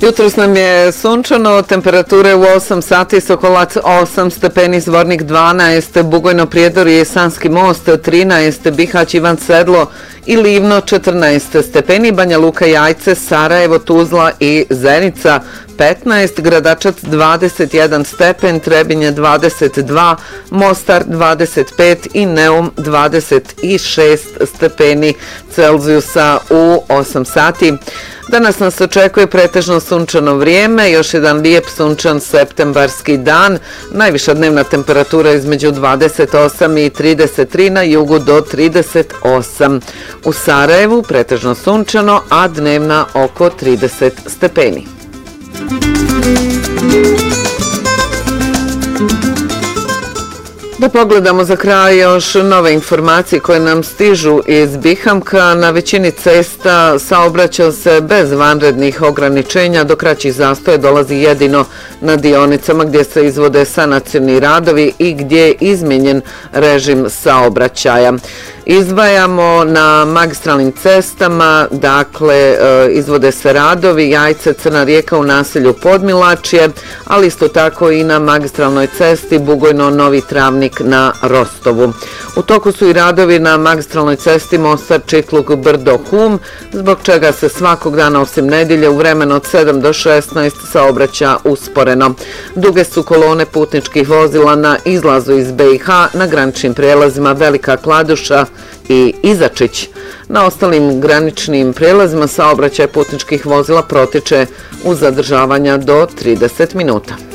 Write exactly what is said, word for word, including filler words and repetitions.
Jutros nam je sunčano, temperature u osam sati, Sokolac osam stepeni, Zvornik dvanaest, Bugojno Prijedorje i Sanski most trinaest, Bihać, Ivan Sedlo i Livno četrnaest stepeni, Banja Luka, Jajce, Sarajevo, Tuzla i Zenica petnaest, Gradačac dvadeset jedan stepen, Trebinje dvadeset dva, Mostar dvadeset pet i Neum dvadeset šest stepeni Celzijusa u osam sati. Danas nas očekuje pretežno sunčano vrijeme, još jedan lijep sunčan septembarski dan, najviša dnevna temperatura između dvadeset osam i trideset tri, na jugu do trideset osam. U Sarajevu pretežno sunčano, a dnevna oko trideset stepeni. Da pogledamo za kraj još nove informacije koje nam stižu iz Bihamka. Na većini cesta saobraća se bez vanrednih ograničenja, do kraćih zastoja dolazi jedino na dionicama gdje se izvode sanacioni radovi i gdje je izmijenjen režim saobraćaja. Izdvajamo na magistralnim cestama, dakle izvode se radovi Jajce, Crna Rijeka u naselju Podmilačje, ali isto tako i na magistralnoj cesti Bugojno, Novi Travnik na Rostovu. U toku su i radovi na magistralnoj cesti Mostar, Čitluk, Brdo, Hum, zbog čega se svakog dana osim nedjelje u vremenu od sedam do šesnaest saobraća usporeno. Duge su kolone putničkih vozila na izlazu iz B i H na graničnim prijelazima Velika Kladuša i Izačić. Na ostalim graničnim prijelazima saobraćaj putničkih vozila protiče uz zadržavanja do trideset minuta.